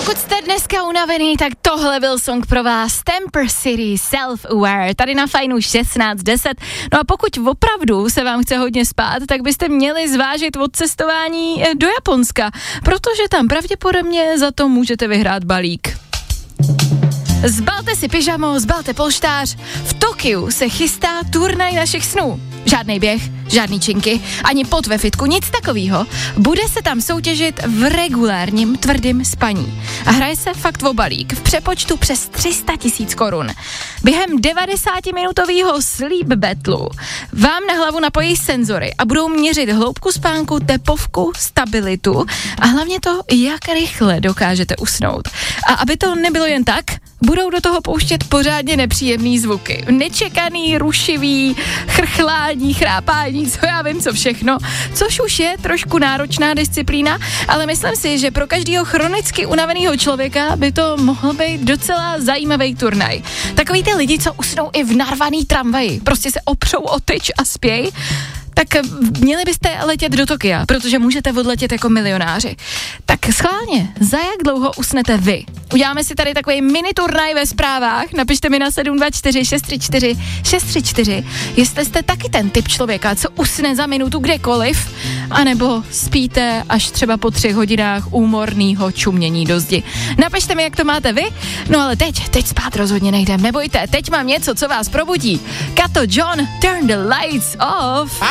Pokud jste dneska unavený, tak tohle byl song pro vás. Temper City, Self-Aware, tady na Fajnu 16:10. No a pokud opravdu se vám chce hodně spát, tak byste měli zvážit odcestování do Japonska, protože tam pravděpodobně za to můžete vyhrát balík. Zbalte si pyžamo, zbalte polštář. V Tokiu se chystá turnaj našich snů. Žádnej běh, žádný činky, ani pot ve fitku, nic takového. Bude se tam soutěžit v regulárním tvrdým spaní. A hraje se fakt o balík v přepočtu přes 300 000 korun. Během 90-minutového sleep battlu vám na hlavu napojí senzory a budou měřit hloubku spánku, tepovku, stabilitu a hlavně to, jak rychle dokážete usnout. A aby to nebylo jen tak, budou do toho pouštět pořádně nepříjemný zvuky. Nečekaný, rušivý, chrchlání, chrápání, co já vím, co všechno, což už je trošku náročná disciplína, ale myslím si, že pro každého chronicky unaveného člověka by to mohl být docela zajímavý turnaj. Takový ty lidi, co usnou i v narvaný tramvaji, prostě se opřou o tyč a spěj, tak měli byste letět do Tokia, protože můžete odletět jako milionáři. Tak schválně, za jak dlouho usnete vy? Uděláme si tady takový mini turnaj ve zprávách, napište mi na 724 634 634, jestli jste taky ten typ člověka, co usne za minutu kdekoliv, anebo spíte až třeba po 3 hodinách úmornýho čumění do zdi. Napište mi, jak to máte vy, no ale teď spát rozhodně nejdem, nebojte, teď mám něco, co vás probudí. Kato John, Turn the Lights Off.